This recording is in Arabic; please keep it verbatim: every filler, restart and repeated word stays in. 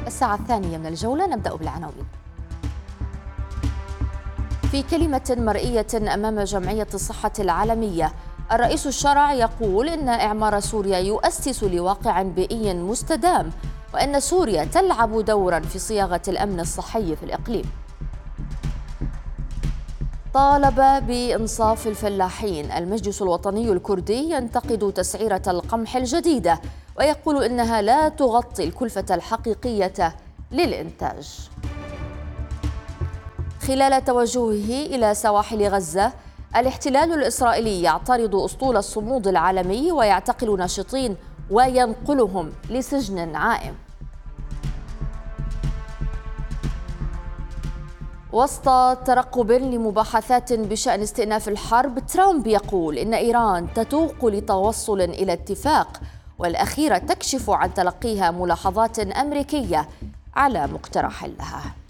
الساعة الثانية من الجولة نبدأ بالعناوين. في كلمة مرئية أمام جمعية الصحة العالمية، الرئيس الشرع يقول إن إعمار سوريا يؤسس لواقع بيئي مستدام، وأن سوريا تلعب دورا في صياغة الأمن الصحي في الإقليم. طالب بإنصاف الفلاحين، المجلس الوطني الكردي ينتقد تسعيرة القمح الجديدة ويقول إنها لا تغطي الكلفة الحقيقية للإنتاج. خلال توجهه إلى سواحل غزة، الاحتلال الإسرائيلي يعترض أسطول الصمود العالمي ويعتقل ناشطين وينقلهم لسجن عائم. وسط ترقب لمباحثات بشأن استئناف الحرب، ترامب يقول إن إيران تتوق لتوصل إلى اتفاق، والأخيرة تكشف عن تلقيها ملاحظات أمريكية على مقترح لها.